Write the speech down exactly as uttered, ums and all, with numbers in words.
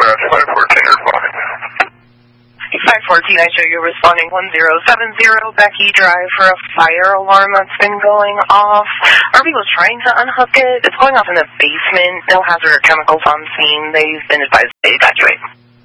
five fourteen, responding. five fourteen, I show you responding one zero seven zero Becky Drive for a fire alarm that's been going off. R V was trying to unhook it. It's going off in the basement. No hazard or chemicals on scene. They've been advised to evacuate.